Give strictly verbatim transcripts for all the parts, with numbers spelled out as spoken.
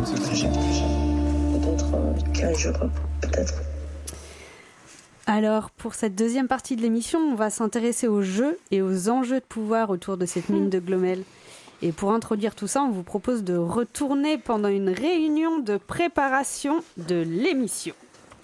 une société. Peut-être euh, quinze jours, peut-être. Alors, pour cette deuxième partie de l'émission, on va s'intéresser aux jeux et aux enjeux de pouvoir autour de cette mine de Glomel. Et pour introduire tout ça, on vous propose de retourner pendant une réunion de préparation de l'émission.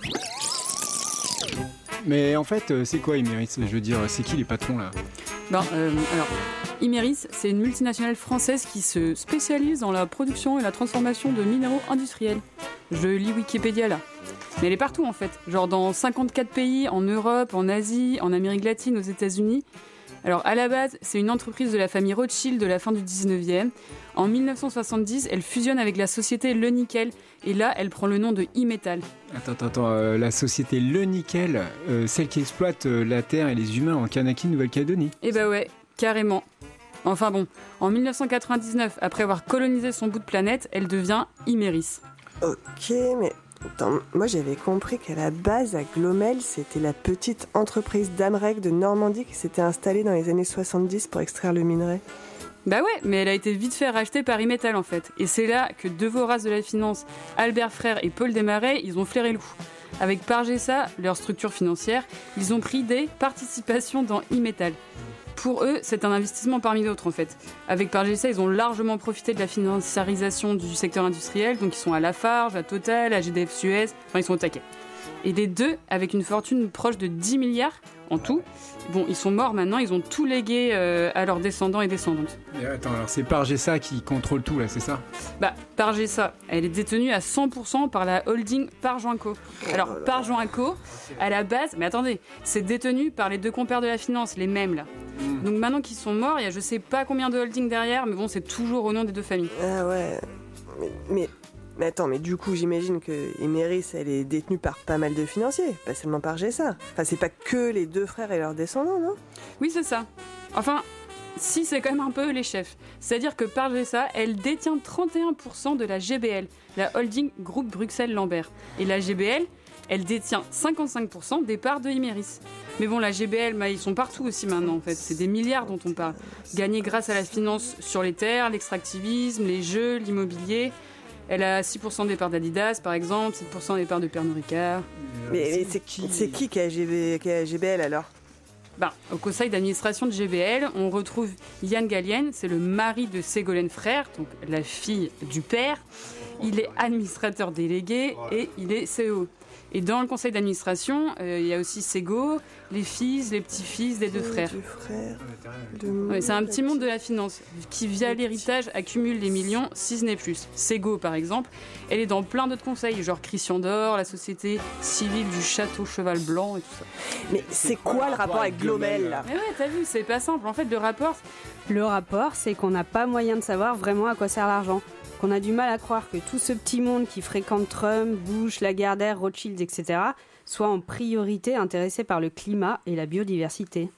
Mais en fait, c'est quoi Imerys ? Je veux dire, c'est qui les patrons là ? Ben, euh, alors, Imerys, c'est une multinationale française qui se spécialise dans la production et la transformation de minéraux industriels. Je lis Wikipédia là. Mais elle est partout en fait, genre dans cinquante-quatre pays, en Europe, en Asie, en Amérique latine, aux États-Unis. Alors à la base, c'est une entreprise de la famille Rothschild de la fin du dix-neuvième. En dix-neuf cent soixante-dix, elle fusionne avec la société Le Nickel. Et là, elle prend le nom de Imetal. Attends, attends, attends. Euh, la société Le Nickel, euh, celle qui exploite euh, la terre et les humains en Kanaki, Nouvelle-Calédonie. Eh bah ouais, carrément. Enfin bon, en dix-neuf cent quatre-vingt-dix-neuf, après avoir colonisé son bout de planète, elle devient Imerys. Ok, mais... Attends, moi j'avais compris qu'à la base, à Glomel, c'était la petite entreprise d'Amrec de Normandie qui s'était installée dans les années soixante-dix pour extraire le minerai. Bah ouais, mais elle a été vite fait rachetée par Imetal en fait. Et c'est là que deux voraces de la finance, Albert Frère et Paul Desmarais, ils ont flairé le coup. Avec Pargesa, leur structure financière, ils ont pris des participations dans Imetal. Pour eux, c'est un investissement parmi d'autres en fait. Avec Pargesa, ils ont largement profité de la financiarisation du secteur industriel, donc ils sont à Lafarge, à Total, à G D F Suez, enfin ils sont au taquet. Et les deux, avec une fortune proche de dix milliards en tout, bon, ils sont morts maintenant, ils ont tout légué euh, à leurs descendants et descendantes. Et attends, alors c'est Pargesa qui contrôle tout là, c'est ça ? Bah, Pargesa, elle est détenue à cent pour cent par la holding Pargeanco. Alors, Pargeanco, à la base, mais attendez, c'est détenu par les deux compères de la finance, les mêmes là. Donc maintenant qu'ils sont morts, il y a je sais pas combien de holdings derrière, mais bon, c'est toujours au nom des deux familles. Ah ouais, mais, mais, mais attends, mais du coup, j'imagine que Imerys, elle est détenue par pas mal de financiers, pas seulement par G S A. Enfin, c'est pas que les deux frères et leurs descendants, non ? Oui, c'est ça. Enfin, si, c'est quand même un peu les chefs. C'est-à-dire que Pargesa, elle détient trente et un pour cent de la G B L, la holding Groupe Bruxelles-Lambert. Et la G B L, elle détient cinquante-cinq pour cent des parts de Imerys. Mais bon, la G B L, bah, ils sont partout aussi maintenant, en fait. C'est des milliards dont on parle. Gagnés grâce à la finance sur les terres, l'extractivisme, les jeux, l'immobilier. Elle a six pour cent des parts d'Adidas, par exemple, sept pour cent des parts de Pernod Ricard. Mais, mais c'est, qui, c'est qui qui a, G B, qui a G B L alors ? Ben, au conseil d'administration de G B L, on retrouve Yann Gallienne, c'est le mari de Ségolène Frère, donc la fille du père. Il est administrateur délégué et il est C E O. Et dans le conseil d'administration, euh, il y a aussi Ségo, les fils, les petits-fils des deux frères. Deux frères. Ouais, c'est un petit monde de la finance qui, via l'héritage, accumule des millions, si ce n'est plus. Ségo, par exemple, elle est dans plein d'autres conseils, genre Christian d'Or, la société civile du Château Cheval Blanc et tout ça. Mais c'est quoi le rapport avec Glomel là ? Mais ouais, t'as vu, c'est pas simple. En fait, le rapport... Le rapport, c'est qu'on n'a pas moyen de savoir vraiment à quoi sert l'argent. Qu'on a du mal à croire que tout ce petit monde qui fréquente Trump, Bush, Lagardère, Rothschild, et cetera, soit en priorité intéressé par le climat et la biodiversité.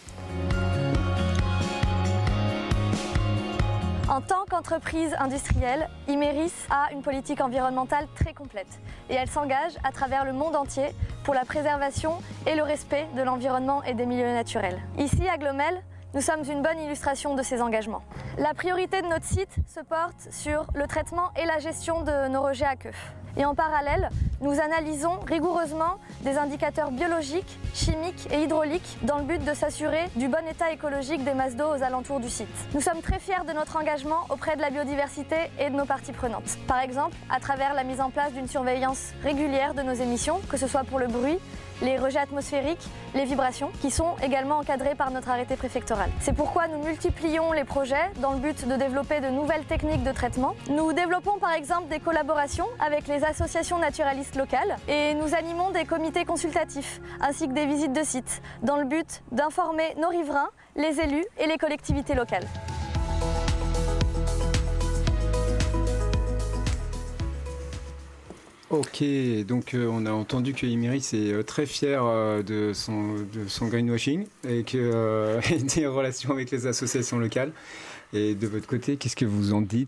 En tant qu'entreprise industrielle, Imerys a une politique environnementale très complète et elle s'engage à travers le monde entier pour la préservation et le respect de l'environnement et des milieux naturels. Ici, à Glomel, nous sommes une bonne illustration de ces engagements. La priorité de notre site se porte sur le traitement et la gestion de nos rejets aqueux. Et en parallèle, nous analysons rigoureusement des indicateurs biologiques, chimiques et hydrauliques dans le but de s'assurer du bon état écologique des masses d'eau aux alentours du site. Nous sommes très fiers de notre engagement auprès de la biodiversité et de nos parties prenantes. Par exemple, à travers la mise en place d'une surveillance régulière de nos émissions, que ce soit pour le bruit, les rejets atmosphériques, les vibrations, qui sont également encadrés par notre arrêté préfectoral. C'est pourquoi nous multiplions les projets dans le but de développer de nouvelles techniques de traitement. Nous développons par exemple des collaborations avec les associations naturalistes locales et nous animons des comités consultatifs ainsi que des visites de sites dans le but d'informer nos riverains, les élus et les collectivités locales. Ok, donc euh, on a entendu que Imerys est euh, très fier euh, de, son, de son greenwashing et qu'il euh, a des relations avec les associations locales. Et de votre côté, qu'est-ce que vous en dites ?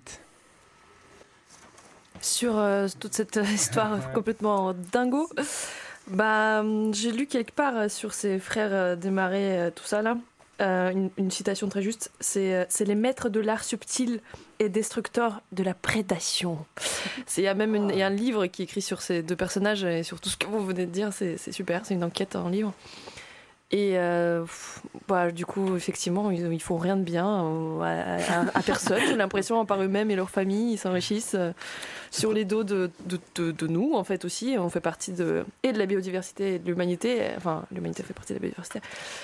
Sur euh, toute cette histoire complètement dingo, bah, j'ai lu quelque part sur ses frères euh, Desmarais, euh, tout ça là. euh, une, une citation très juste, c'est, euh, c'est les maîtres de l'art subtil et destructeurs de la prédation. Il y a même une, y a un livre qui est écrit sur ces deux personnages et sur tout ce que vous venez de dire, c'est, c'est super, c'est une enquête en livre. Et euh, bah, du coup, effectivement, ils, ils font rien de bien à, à, à personne. J'ai l'impression, par eux-mêmes et leur famille, ils s'enrichissent euh, sur les dos de, de, de, de nous, en fait, aussi. On fait partie de, et de la biodiversité et de l'humanité. Enfin, l'humanité fait partie de la biodiversité.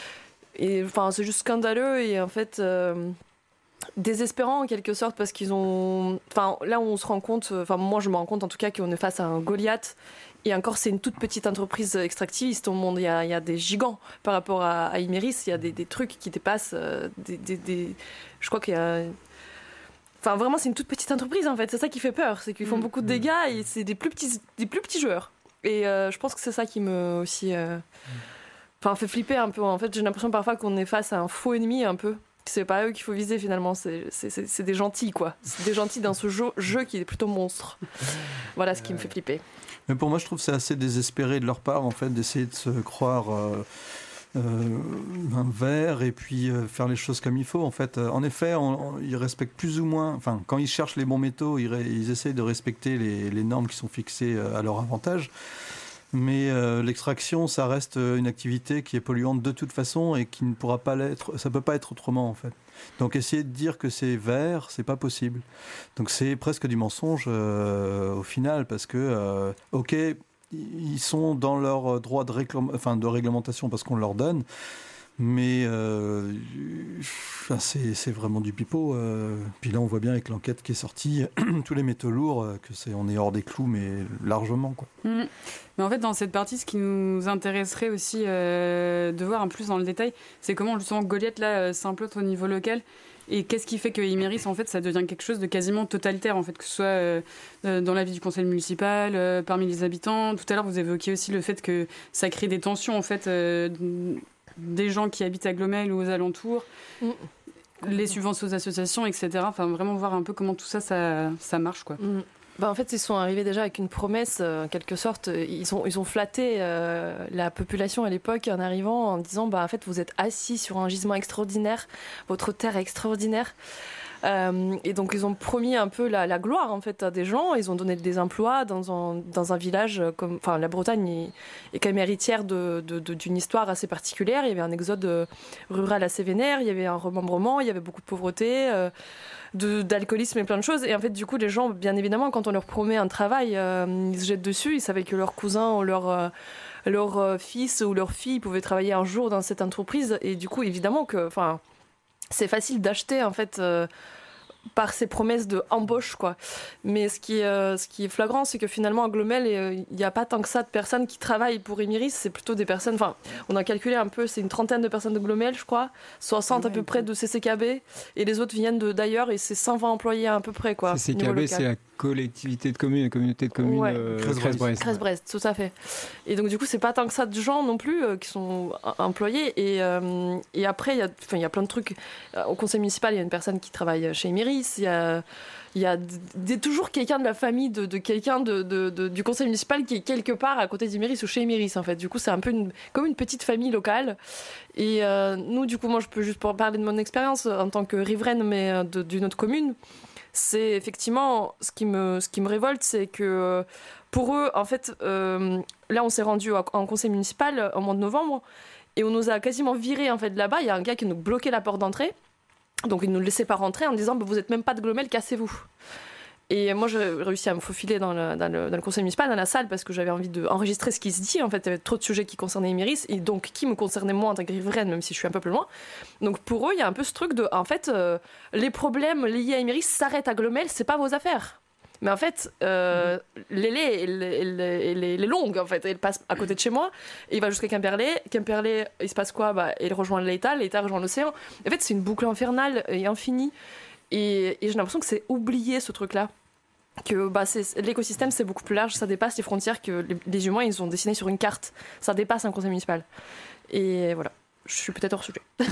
Et enfin, c'est juste scandaleux et en fait... Euh, désespérant en quelque sorte parce qu'ils ont enfin là on se rend compte enfin moi je me rends compte en tout cas qu'on est face à un Goliath et encore c'est une toute petite entreprise extractiviste au monde, il y a, il y a des gigants par rapport à, à Imerys, il y a des, des trucs qui dépassent euh, des, des, des je crois qu'il y a enfin vraiment c'est une toute petite entreprise en fait, c'est ça qui fait peur, c'est qu'ils font mmh. beaucoup de dégâts et c'est des plus petits des plus petits joueurs et euh, je pense que c'est ça qui me aussi euh, enfin fait flipper un peu en fait, j'ai l'impression parfois qu'on est face à un faux ennemi un peu. C'est pas eux qu'il faut viser finalement, c'est, c'est, c'est, c'est des gentils quoi. C'est des gentils dans ce jeu, jeu qui est plutôt monstre. Voilà ce qui me fait flipper. Mais pour moi je trouve que c'est assez désespéré de leur part en fait d'essayer de se croire euh, euh, un verre et puis euh, faire les choses comme il faut en fait. En effet on, on, ils respectent plus ou moins, enfin quand ils cherchent les bons métaux ils, ils essayent de respecter les, les normes qui sont fixées à leur avantage. Mais euh, l'extraction, ça reste une activité qui est polluante de toute façon et qui ne pourra pas l'être. Ça peut pas être autrement en fait. Donc essayer de dire que c'est vert, c'est pas possible. Donc c'est presque du mensonge euh, au final parce que euh, ok, ils sont dans leur droit de, réclam- enfin, de réglementation parce qu'on leur donne. Mais euh, c'est, c'est vraiment du pipeau. Euh. Puis là, on voit bien avec l'enquête qui est sortie, tous les métaux lourds, que c'est, on est hors des clous, mais largement, quoi. Mmh. Mais en fait, dans cette partie, ce qui nous intéresserait aussi euh, de voir un peu plus dans le détail, c'est comment justement Goliath là euh, s'implante au niveau local. Et qu'est-ce qui fait que Imerys, en fait, ça devient quelque chose de quasiment totalitaire, en fait, que ce soit euh, dans la vie du conseil municipal, euh, parmi les habitants. Tout à l'heure, vous évoquiez aussi le fait que ça crée des tensions, en fait. Euh, des gens qui habitent à Glomel ou aux alentours, mmh. les subventions aux associations, et cetera. Enfin, vraiment voir un peu comment tout ça, ça, ça marche, quoi. Mmh. Bah, en fait, ils sont arrivés déjà avec une promesse, euh, en quelque sorte. Ils ont, ils ont flatté euh, la population à l'époque en arrivant, en disant bah, en fait, vous êtes assis sur un gisement extraordinaire, votre terre est extraordinaire. Euh, et donc ils ont promis un peu la, la gloire en fait à des gens, ils ont donné des emplois dans un, dans un village comme, enfin la Bretagne est, est quand même héritière de, de, de, d'une histoire assez particulière, il y avait un exode rural assez vénère, il y avait un remembrement, il y avait beaucoup de pauvreté, euh, de, d'alcoolisme et plein de choses, et en fait du coup les gens bien évidemment quand on leur promet un travail euh, ils se jettent dessus, ils savaient que leurs cousins ou leurs euh, leur euh, fils ou leur fille pouvaient travailler un jour dans cette entreprise, et du coup évidemment que enfin c'est facile d'acheter en fait euh, par ces promesses de embauche quoi. Mais ce qui est, euh, ce qui est flagrant, c'est que finalement à Glomel il n'y a pas tant que ça de personnes qui travaillent pour Imerys, c'est plutôt des personnes, enfin on a calculé un peu, c'est une trentaine de personnes de Glomel je crois, soixante ouais, à peu près de C C K B et les autres viennent de, d'ailleurs et c'est cent vingt employés à peu près quoi. C C K B c'est la collectivité de communes, la communauté de communes ouais. euh, Crèze-Brest. Crèze-Brest, tout à fait. Et donc du coup c'est pas tant que ça de gens non plus euh, qui sont employés et, euh, et après il y a, enfin, il y a plein de trucs. Au conseil municipal il y a une personne qui travaille chez Imerys, il y a il y a d- d- toujours quelqu'un de la famille de, de quelqu'un de, de, de, du conseil municipal qui est quelque part à côté d'Imerys ou chez Imerys en fait. Du coup c'est un peu une, comme une petite famille locale et euh, nous du coup moi je peux juste parler de mon expérience en tant que riveraine mais de, d'une autre commune. C'est effectivement ce qui me, ce qui me révolte, c'est que pour eux, en fait, euh, là on s'est rendu en conseil municipal au mois de novembre et on nous a quasiment virés en fait de là-bas. Il y a un gars qui nous bloquait la porte d'entrée, donc il ne nous laissait pas rentrer en disant bah, vous n'êtes même pas de Glomel, cassez-vous. Et moi j'ai réussi à me faufiler dans le, dans, le, dans le conseil municipal, dans la salle, parce que j'avais envie d'enregistrer ce qui se dit. En fait, il y avait trop de sujets qui concernaient Imerys, et donc qui me concernaient moi en tant que riveraine, même si je suis un peu plus loin. Donc pour eux, il y a un peu ce truc de, en fait, euh, les problèmes liés à Imerys s'arrêtent à Glomel, c'est pas vos affaires. Mais en fait, euh, mmh. l'Élé, elle, elle, elle, elle est longue, en fait. Elle passe à côté de chez moi, et il va jusqu'à Quimperlé. Quimperlé, il se passe quoi bah, il rejoint l'État, l'État rejoint l'océan. En fait, c'est une boucle infernale et infinie. Et, et j'ai l'impression que c'est oublié, ce truc-là. Que bah, c'est, l'écosystème c'est beaucoup plus large, ça dépasse les frontières que les, les humains ils ont dessinées sur une carte, ça dépasse un conseil municipal et voilà, je suis peut-être hors sujet. Non,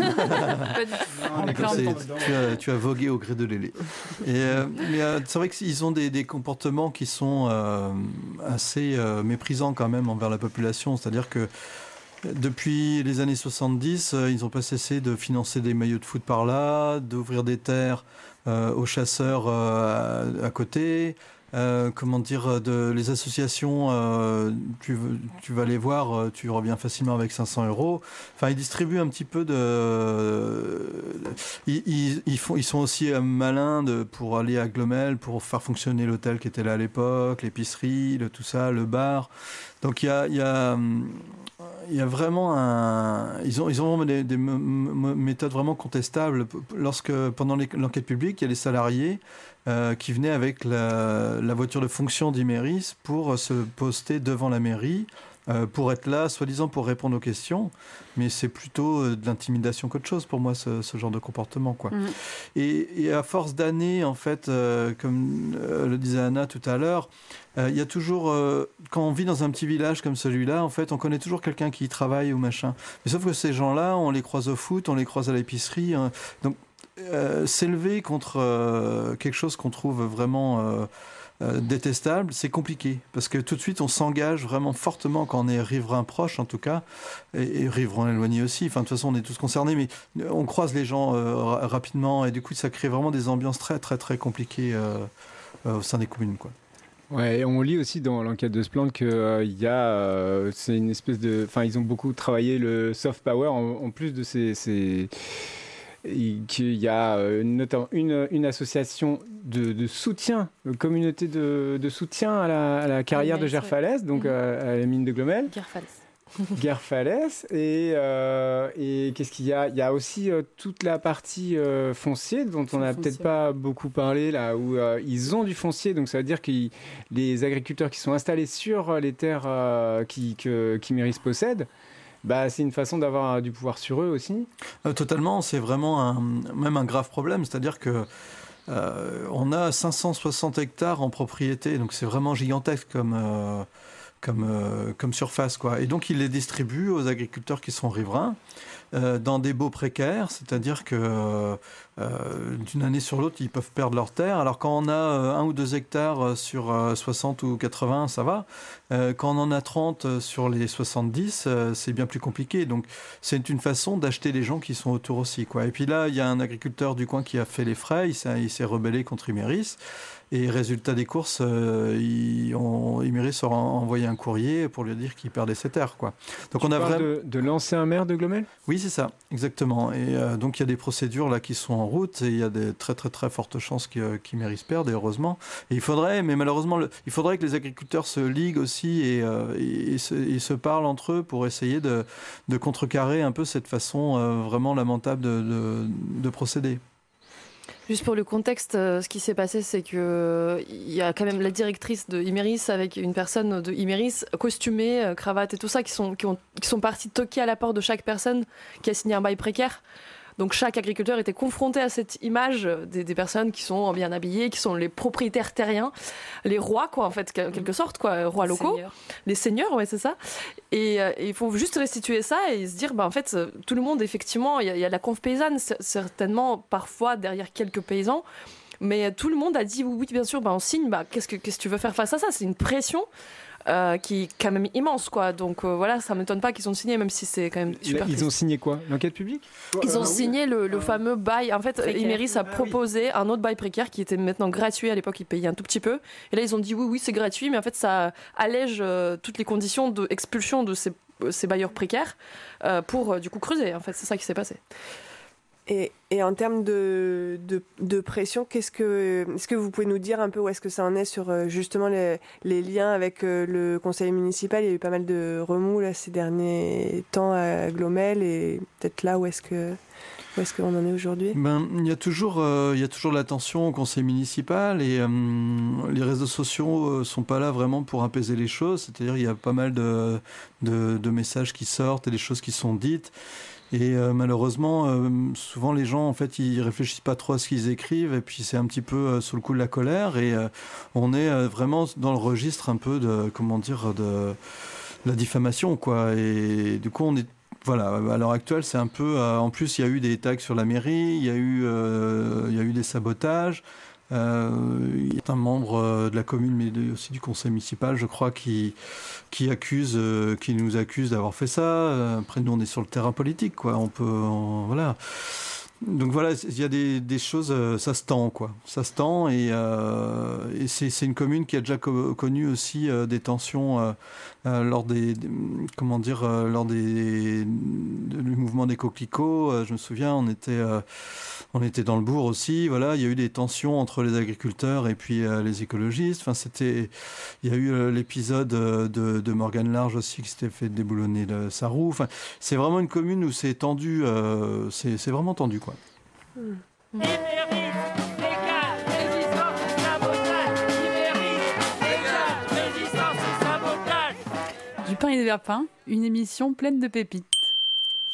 tu, as, tu as vogué au gré de l'Élé et, euh, mais euh, c'est vrai qu'ils ont des, des comportements qui sont euh, assez euh, méprisants quand même envers la population, c'est-à-dire que Depuis les années soixante-dix, euh, ils n'ont pas cessé de financer des maillots de foot par là, d'ouvrir des terres euh, aux chasseurs euh, à, à côté. Euh, comment dire, de, les associations, euh, tu, tu vas les voir, tu reviens facilement avec cinq cents euros. Enfin, ils distribuent un petit peu de... Euh, ils, ils, ils, font, ils sont aussi malins de, pour aller à Glomel, pour faire fonctionner l'hôtel qui était là à l'époque, l'épicerie, le, tout ça, le bar. Donc, il y a... Il y a Il y a vraiment un. Ils ont, ils ont des, des m- m- méthodes vraiment contestables. Lorsque, pendant les, l'enquête publique, il y a les salariés euh, qui venaient avec la, la voiture de fonction d'Imeris pour se poster devant la mairie, euh, pour être là, soi-disant pour répondre aux questions. Mais c'est plutôt de l'intimidation qu'autre chose pour moi, ce, ce genre de comportement, quoi. Mmh. Et, et à force d'années, en fait, euh, comme euh, le disait Anna tout à l'heure, il euh, y a toujours, euh, quand on vit dans un petit village comme celui-là, en fait, on connaît toujours quelqu'un qui y travaille ou machin. Mais sauf que ces gens-là, on les croise au foot, on les croise à l'épicerie. Hein. Donc, euh, s'élever contre euh, quelque chose qu'on trouve vraiment euh, euh, détestable, c'est compliqué. Parce que tout de suite, on s'engage vraiment fortement quand on est riverain proche, en tout cas, et, et riverain éloigné aussi. Enfin, de toute façon, on est tous concernés, mais on croise les gens euh, ra- rapidement. Et du coup, ça crée vraiment des ambiances très, très, très compliquées euh, euh, au sein des communes, quoi. Ouais, et on lit aussi dans l'enquête de Splendid que euh, il y a, euh, c'est une espèce de, enfin, ils ont beaucoup travaillé le soft power en, en plus de ces, ces qu'il y a euh, notamment une, une association de, de soutien, une communauté de, de soutien à la, à la carrière oui, de Gerfalès, donc mmh. euh, à la mine de Glomel. Gerfalès. Gerfalès et, euh, et qu'est-ce qu'il y a ? Il y a aussi euh, toute la partie euh, foncier dont on n'a peut-être pas beaucoup parlé là, où euh, ils ont du foncier, donc ça veut dire que les agriculteurs qui sont installés sur les terres euh, qui, que qu'Imeris possède, bah, c'est une façon d'avoir du pouvoir sur eux aussi. Euh, totalement, c'est vraiment un, même un grave problème, c'est-à-dire que euh, on a cinq cent soixante hectares en propriété, donc c'est vraiment gigantesque comme... Euh, Comme, euh, comme surface, quoi. Et donc, ils les distribuent aux agriculteurs qui sont riverains euh, dans des baux précaires, c'est-à-dire que euh, d'une année sur l'autre, ils peuvent perdre leurs terres. Alors, quand on a euh, un ou deux hectares sur euh, soixante ou quatre-vingts, ça va. Euh, quand on en a trente sur les soixante-dix, euh, c'est bien plus compliqué. Donc, c'est une façon d'acheter les gens qui sont autour aussi, quoi. Et puis là, il y a un agriculteur du coin qui a fait les frais, il s'est, il s'est rebellé contre Imeris. Et résultat des courses, euh, il, on, Imeris aura envoyé un courrier pour lui dire qu'il perdait ses terres, quoi. Donc tu on a parles vraiment de, de l'ancien maire de Glomel ? Oui, c'est ça, exactement. Et euh, donc il y a des procédures là qui sont en route et il y a des très très très fortes chances qu'Imeris perde, et heureusement. Et il faudrait, mais malheureusement, le, il faudrait que les agriculteurs se liguent aussi et, euh, et, et, se, et se parlent entre eux pour essayer de, de contrecarrer un peu cette façon euh, vraiment lamentable de, de, de procéder. Juste pour le contexte, euh, ce qui s'est passé, c'est qu'il euh, y a quand même la directrice de Imeris avec une personne de Imeris costumée, euh, cravate et tout ça, qui sont, qui, ont, qui sont partis toquer à la porte de chaque personne qui a signé un bail précaire. Donc chaque agriculteur était confronté à cette image des, des personnes qui sont bien habillées, qui sont les propriétaires terriens, les rois, quoi, en fait, en quelque sorte, quoi, rois locaux, Seigneur. les seigneurs, ouais, c'est ça. Et il euh, faut juste restituer ça et se dire, bah, en fait, tout le monde, effectivement, il y, y a la conf paysanne, certainement, parfois, derrière quelques paysans, mais tout le monde a dit, oui, oui bien sûr, bah, on signe, bah, qu'est-ce que, qu'est-ce que tu veux faire face à ça ? C'est une pression. Euh, qui est quand même immense, quoi. Donc euh, voilà, ça m'étonne pas qu'ils ont signé, même si c'est quand même super. Ils triste. ont signé quoi ? L'enquête publique ? Ils ont ah, signé oui. le, le fameux bail. En fait, précaire. Imeris a ah, proposé oui. un autre bail précaire qui était maintenant gratuit. À l'époque, ils payaient un tout petit peu. Et là, ils ont dit oui, oui, c'est gratuit, mais en fait, ça allège euh, toutes les conditions d'expulsion de ces, ces bailleurs précaires euh, pour euh, du coup creuser. En fait, c'est ça qui s'est passé. Et, et en termes de, de, de pression, qu'est-ce que, est-ce que vous pouvez nous dire un peu où est-ce que ça en est sur justement les, les liens avec le conseil municipal ? Il y a eu pas mal de remous là, ces derniers temps à Glomel, et peut-être là où est-ce que, où est-ce qu'on en est aujourd'hui ? Ben, il y a toujours, euh, il y a toujours de l'attention au conseil municipal, et euh, les réseaux sociaux ne sont pas là vraiment pour apaiser les choses. C'est-à-dire il y a pas mal de, de, de messages qui sortent et des choses qui sont dites. Et euh, malheureusement, euh, souvent les gens, en fait, ils réfléchissent pas trop à ce qu'ils écrivent, et puis c'est un petit peu euh, sous le coup de la colère, et euh, on est euh, vraiment dans le registre un peu de, comment dire, de la diffamation, quoi. Et du coup, on est, voilà, à l'heure actuelle, c'est un peu, euh, en plus, il y a eu des tags sur la mairie, il y a eu, euh, il y a eu des sabotages. Euh, il y a un membre de la commune, mais de, aussi du conseil municipal, je crois, qui, qui, accuse, euh, qui nous accuse d'avoir fait ça. Après, nous, on est sur le terrain politique, quoi. On peut... On, voilà. Donc voilà, il y a des, des choses, ça se tend, quoi. Ça se tend, et, euh, et c'est, c'est une commune qui a déjà co- connu aussi euh, des tensions euh, euh, lors des, des, comment dire, euh, lors des, du mouvement des coquelicots. Euh, je me souviens, on était, euh, on était dans le bourg aussi. Voilà, il y a eu des tensions entre les agriculteurs et puis euh, les écologistes. Enfin, c'était, il y a eu euh, l'épisode de, de Morgane Large aussi qui s'était fait déboulonner le, sa roue. Enfin, c'est vraiment une commune où c'est tendu, euh, c'est, c'est vraiment tendu, quoi. Mmh. Du pain et des verres fins, une émission pleine de pépites.